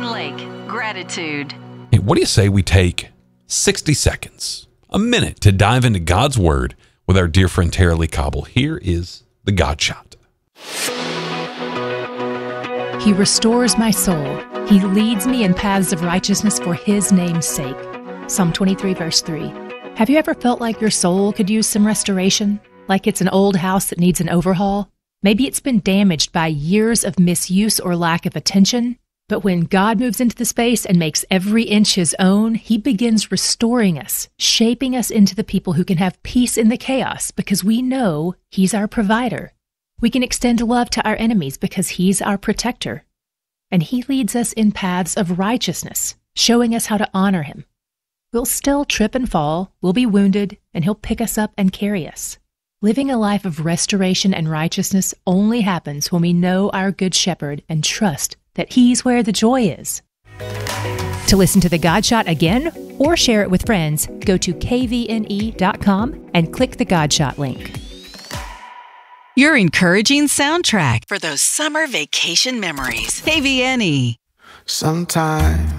KVN Lake, gratitude. Hey, what do you say we take 60 seconds, a minute, to dive into God's Word with our dear friend Tara Lee Cobble? Here is the God Shot. He restores my soul. He leads me in paths of righteousness for His name's sake. Psalm 23, verse 3. Have you ever felt like your soul could use some restoration? Like it's an old house that needs an overhaul? Maybe it's been damaged by years of misuse or lack of attention. But when God moves into the space and makes every inch His own, He begins restoring us, shaping us into the people who can have peace in the chaos because we know He's our provider. We can extend love to our enemies because He's our protector. And He leads us in paths of righteousness, showing us how to honor Him. We'll still trip and fall, we'll be wounded, and He'll pick us up and carry us. Living a life of restoration and righteousness only happens when we know our Good Shepherd and trust that He's where the joy is. To listen to the God Shot again or share it with friends, go to kvne.com and click the God Shot link. Your encouraging soundtrack for those summer vacation memories. KVNE. Sometimes